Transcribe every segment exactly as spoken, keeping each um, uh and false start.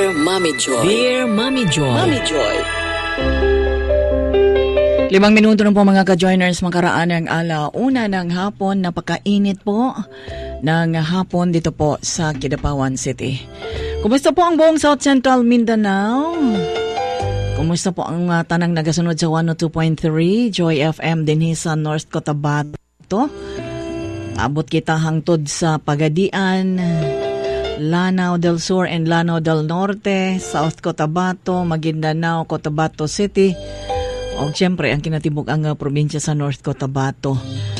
Dear Mommy Joy. Dear Mommy Joy. Mommy Joy. Limang minuto na po mga ka-joiners, makaraan ng alauna ng hapon. Napakainit po ng hapon dito po sa Kidapawan City. Kumusta po ang buong South Central Mindanao? Kumusta po ang uh, tanang nagasunod sa one oh two point three Joy F M din sa North Cotabato? Abot kita hangtod sa Pagadian, Lanao del Sur and Lanao del Norte, South Cotabato, Maguindanao, Cotabato City. O siyempre, ang kinatibok ang uh, probinsya sa North Cotabato.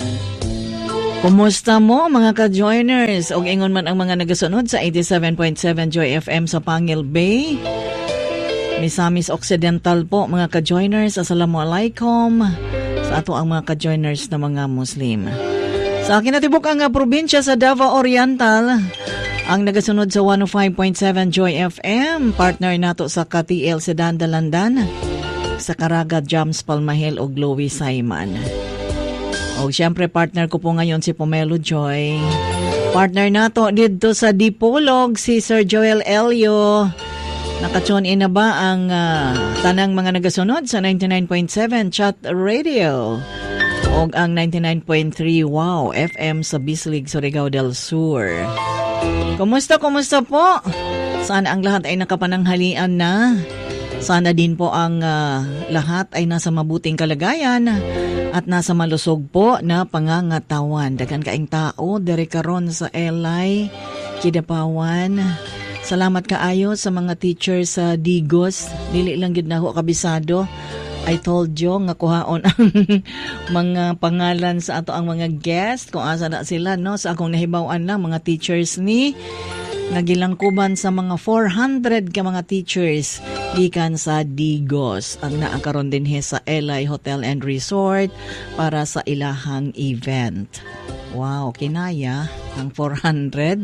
Kumusta mo mga ka-joiners? O ingon man ang mga nagasunod sa eighty-seven point seven Joy F M sa Pangil Bay. Misamis Occidental po mga ka-joiners. Assalamualaikum sa ato ang mga ka-joiners na mga Muslim. Sa kinatibok ang uh, probinsya sa Davao Oriental, ang nagasunod sa one oh five point seven Joy F M. Partner nato sa K T L Sedan Dalandan, sa Caraga, Jams Palmahel o Glowy Simon. O siyempre partner ko po ngayon si Pomelo Joy. Partner nato dito sa Dipolog si Sir Joel Elio. Nakatune in na ba ang uh, tanang mga nagasunod sa ninety-nine point seven Chat Radio o ang ninety-nine point three Wow F M sa Bislig, Surigao del Sur. Kumusta, kumusta po? Sana ang lahat ay nakapananghalian na. Sana din po ang uh, lahat ay nasa mabuting kalagayan at nasa malusog po na pangangatawan. Dagan kaing tao, dere karon sa Elay, Kidapawan. Salamat kaayo sa mga teachers sa Digos. Dili lang gid nako kabisado. I told you nga kuhaon ang mga pangalan sa ato ang mga guest kung asa na sila no sa akong nahibaw-an lang mga teachers ni nagilangkuban sa mga four hundred ka mga teachers gikan sa Digos ang naakaron din he sa Elay Hotel and Resort para sa ilahang event. Wow, kinaya ang four hundred.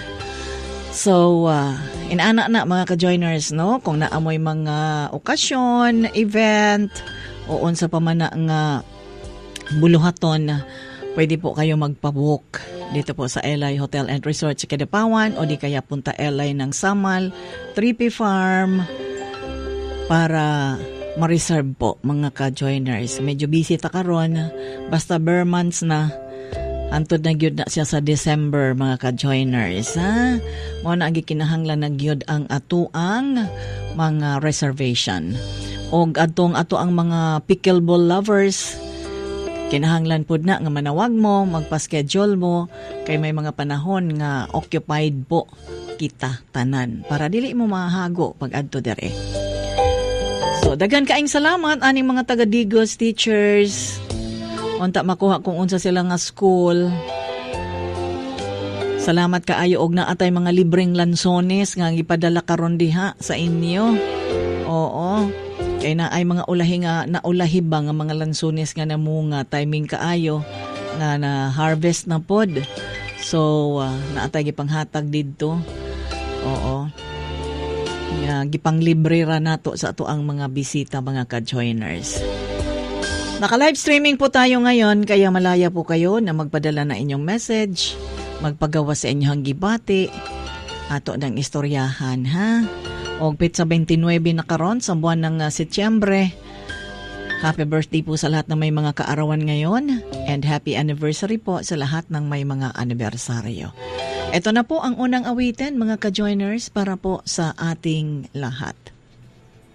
So, uh, inana na mga ka-joiners, no? Kung naamoy mga okasyon, event, o unsa pa man nga buluhaton, pwede po kayo magpabook dito po sa Elay Hotel and Resort sa Kidapawan o di kaya punta Elay ng Samal, Trippy Farm para ma-reserve po mga ka-joiners. Medyo busy ta karon, basta bare months na. Antod na gyud na siya sa December mga ka-joiners. Ha? Mo na agi kinahanglan na gyud ang atuang mga reservation. Og atong ato ang mga pickleball lovers, kinahanglan pud na nga manawag mo, magpa-schedule mo kay may mga panahon nga occupied po kita tanan para dili mo mahago pag adto dere. So daghan kaayong salamat aning mga taga Digos teachers. Unta makuha kung unsa sila nga school. Salamat kaayo og naatay mga libreng lansones nga gipadala karon diha sa inyo. Oo. Kay na ay mga ulahi nga naulahi ba nga mga lansones nga namunga timing kaayo nga na harvest na pod. So uh, naatay gipanghatag didto. Oo. Nga gipanglibre ra nato sa ato ang mga bisita mga ka-joiners. Naka-live streaming po tayo ngayon kaya malaya po kayo na magpadala na inyong message, magpagawa sa inyong gibati, ato ng istoryahan ha. O pitsa twenty-nine na karon sa buwan ng uh, Setyembre. Happy birthday po sa lahat ng may mga kaarawan ngayon and happy anniversary po sa lahat ng may mga anibersaryo. Ito na po ang unang awitin mga ka-joiners para po sa ating lahat.